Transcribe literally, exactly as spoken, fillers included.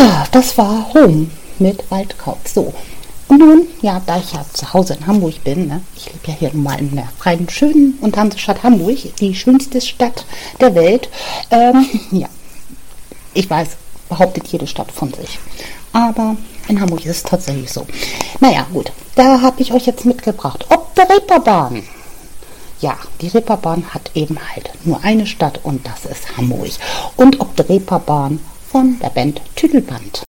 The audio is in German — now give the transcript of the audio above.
Ja, das war Home mit Waldkauz. So, und nun, ja, da ich ja zu Hause in Hamburg bin, ne, ich lebe ja hier nun mal in der freien, schönen und Hansestadt Hamburg, die schönste Stadt der Welt. Ähm, ja, ich weiß, behauptet jede Stadt von sich. Aber in Hamburg ist es tatsächlich so. Naja, gut, da habe ich euch jetzt mitgebracht. Ob der Reeperbahn. Ja, die Reeperbahn hat eben halt nur eine Stadt und das ist Hamburg. Und ob der Reeperbahn von der Band Tüdelband.